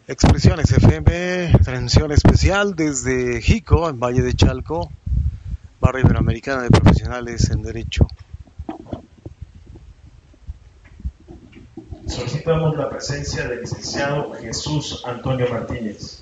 Expresiones FM, transmisión especial desde Jico, en Valle de Chalco, Barra Iberoamericana de Profesionales en Derecho. Solicitamos la presencia del licenciado Jesús Antonio Martínez.